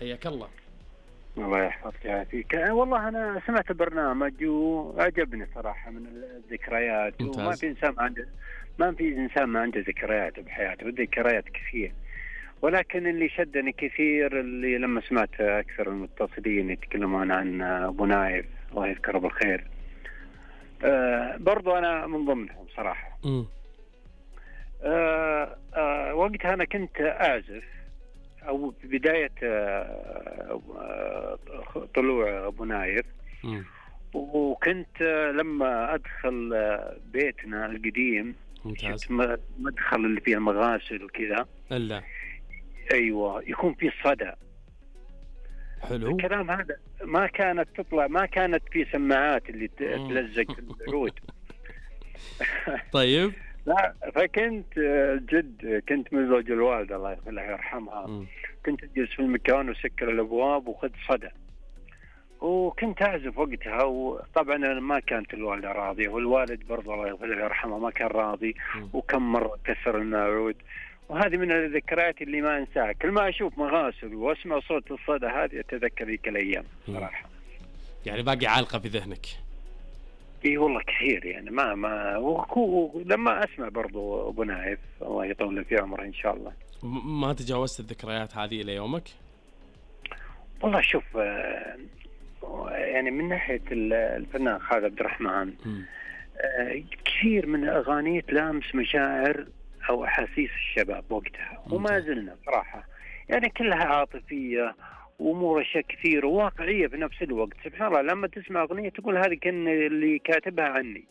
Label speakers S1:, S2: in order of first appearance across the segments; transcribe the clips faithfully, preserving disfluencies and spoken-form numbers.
S1: حياك الله.
S2: الله يحفظك ويعافيك. والله أنا سمعت البرنامج وعجبني صراحة من الذكريات.
S1: ممتاز.
S2: وما في إنسان ما عنده ما في إنسان ما عنده ذكريات بحياته، والذكريات كثير. ولكن اللي شدني كثير اللي لما سمعت أكثر المتصلين يتكلمون عن أبو نايف الله يذكره بالخير. أه برضو أنا من ضمنهم صراحة.
S1: م.
S2: أه أه وقتها أنا كنت أعزف، أو بداية أه أه طلوع أبو نايف.
S1: م.
S2: وكنت لما أدخل بيتنا القديم
S1: ممتاز.
S2: مدخل اللي فيه المغاسل وكذا.
S1: إلا
S2: أيوة يكون فيه صدى.
S1: حلو.
S2: الكلام هذا ما كانت تطلع، ما كانت في سماعات اللي تلزق في العود.
S1: طيب.
S2: لا فكنت جد كنت من زوج الوالدة الله يرحمها.
S1: م.
S2: كنت أجلس في المكان وسكر الأبواب وخذ صدى، وكنت أعزف وقتها. وطبعا ما كانت الوالدة راضية، والوالد برضه الله يرحمه ما كان راضي.
S1: م.
S2: وكم مرة كسر لنا عود. وهذه من الذكريات اللي ما أنساها. كل ما أشوف مغاسل وأسمع صوت الصدى هذه أتذكر ذيك الأيام صراحة.
S1: يعني باقي عالقة في ذهنك.
S2: إيه والله كثير يعني ما ما وكو لما أسمع برضو أبو نايف الله يطول في عمره إن شاء الله.
S1: ما تجاوزت الذكريات هذه إلى يومك؟
S2: والله شوف يعني من ناحية الفنان خالد عبد الرحمن كثير من أغانيه تلامس مشاعر أو أحاسيس الشباب وقتها، وما زلنا صراحة يعني كلها عاطفية وأمور أشياء كثير وواقعية في نفس الوقت. سبحان الله لما تسمع أغنية تقول هذه كان اللي كاتبها عني.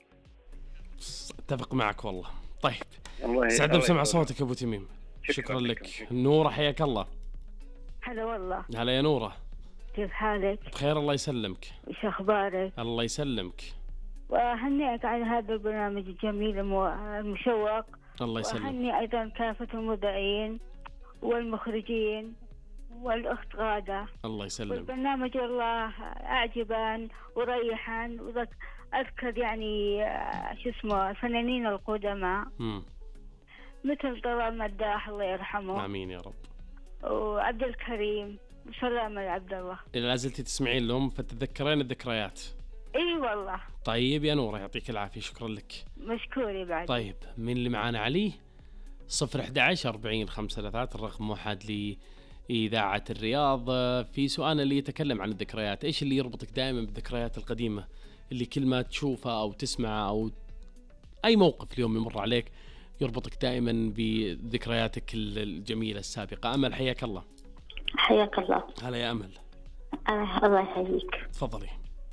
S1: اتفق معك والله. طيب
S2: سعد
S1: بسمع صوتك أبو تميم. شكرا, شكرا لك. شكرا. نورة حياك الله.
S3: هلا والله.
S1: هلا يا نورة،
S3: كيف حالك؟
S1: بخير الله يسلمك.
S3: ايش اخبارك؟
S1: الله يسلمك.
S3: واهنئك على هذا البرنامج الجميل المشوق. الله يسلمك. واهنئ ايضا كافة المذيعين والمخرجين والاخت غادة.
S1: الله يسلمك.
S3: والبرنامج والله اعجبان وريحان. واذكر يعني شو اسمه الفنانين القدماء مثل طلال مداح الله يرحمه.
S1: امين يا رب.
S3: وعبد الكريم وسلامة عبد الله.
S1: إذا لازلتي تسمعين لهم فتتذكرين الذكريات.
S3: اي والله.
S1: طيب يا نورة يعطيك العافية. شكرا لك.
S3: مشكوري بعد.
S1: طيب مين اللي معانا؟ علي صفر أحد عشر أربعين خمسة ثلاثة الرقم موحد لإذاعة الرياض. في سؤال اللي يتكلم عن الذكريات، إيش اللي يربطك دائما بالذكريات القديمة اللي كل ما تشوفها أو تسمعها أو أي موقف اليوم يمر عليك يربطك دائما بذكرياتك الجميلة السابقة؟ أمل حياك الله.
S4: حياك الله.
S1: هلا يا أمل.
S4: آه الله يحييك.
S1: تفضلي.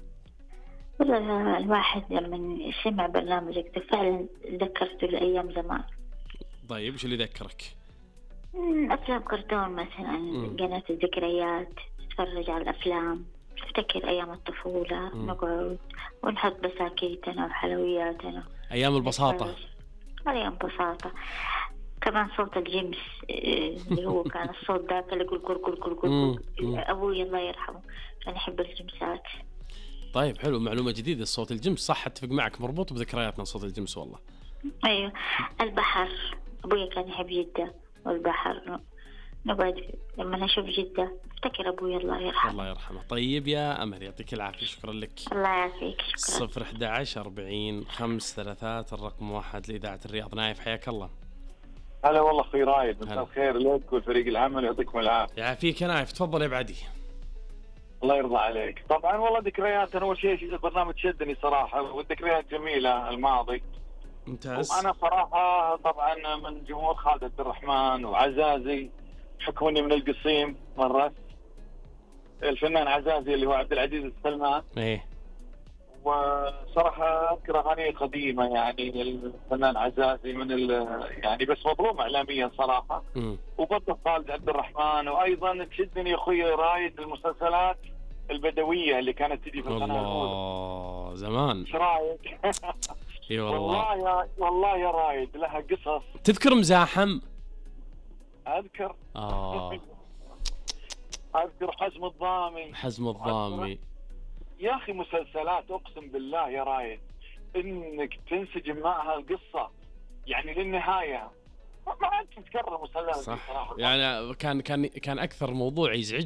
S4: والله الواحد لما سمع برنامجك فعلا ذكرته لأيام زمان.
S1: طيب وش اللي ذكرك؟
S4: أفلام كرتون مثلا، قناة الذكريات، نتفرج على الأفلام، نفتكر أيام الطفولة. مم. نقعد ونحط بساكيتنا وحلوياتنا.
S1: أيام البساطة.
S4: أيام بساطة. كمان صوت الجيمس اللي هو كان الصوت ذاك اللي يقول قول قول قول قول. أبوي الله يرحمه كان يحب الجيمسات.
S1: طيب حلو، معلومة جديدة. الصوت الجيمس صح، اتفق معك، مربوط بذكرياتنا صوت الجيمس والله.
S4: أيوة. البحر، أبوي كان يحب جدة والبحر، نقعد لما نشوف جدة افتكر أبوي الله يرحمه.
S1: الله يرحمه. طيب يا أمل يعطيك العافية. شكرا لك.
S4: الله يعافيك. شكرا.
S1: صفر أحد عشر أربعين خمس ثلاثات الرقم واحد لإذاعة الرياض. نايف حياك الله.
S5: هلا والله أخوي رايد، مساء الخير لك والفريق العمل يعطيكم العافية.
S1: يعافيك يا نايف. تفضل يا بعدي.
S5: الله يرضى عليك. طبعا والله ذكريات، أنا أول شيء البرنامج شدني صراحة، والذكريات جميلة الماضي.
S1: ممتاز.
S5: وأنا صراحة طبعا من جمهور خالد عبد الرحمن وعزازي، بحكم إني من القصيم مرة. الفنان عزازي اللي هو عبد العزيز السلمان.
S1: إيه.
S5: وصراحة أذكر أغاني قديمة يعني الفنان عزازي من يعني بس مظلوم إعلاميا صراحة. م. وبطل خالد عبد الرحمن. وأيضا تشدني أخوي رايد المسلسلات البدوية اللي كانت تجي في القناة الأولى.
S1: الله زمان.
S5: إيش رأيك؟
S1: إي والله.
S5: والله يا والله يا رايد لها قصص.
S1: تذكر مزاحم؟
S5: أذكر.
S1: آه.
S5: أذكر حزم الضامي.
S1: حزم الضامي.
S5: يا أخي مسلسلات أقسم بالله يا رايد إنك تنسجم معها القصة يعني للنهاية. ما عاد تتكرر مسلسلات
S1: صح. يعني كان كان كان أكثر موضوع يزعج